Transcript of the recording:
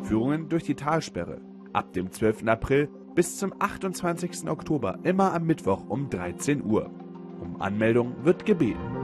Führungen durch die Talsperre. Ab dem 12. April bis zum 28. Oktober immer am Mittwoch um 13 Uhr. Um Anmeldung wird gebeten.